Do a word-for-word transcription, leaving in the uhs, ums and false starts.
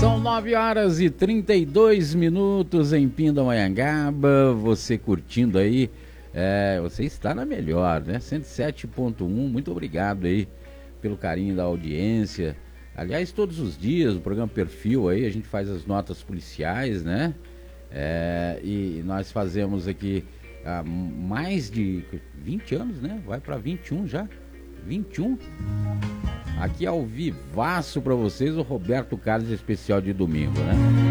São nove horas e trinta e dois minutos em Pindamonhangaba. Você curtindo aí, é, você está na melhor, né? cento e sete ponto um. Muito obrigado aí pelo carinho da audiência. Aliás, todos os dias, o programa Perfil aí, a gente faz as notas policiais, né? É, e nós fazemos aqui há mais de vinte anos, né? Vai para vinte e um já. vinte e um. Aqui ao vivaço para vocês, o Roberto Carlos especial de domingo, né?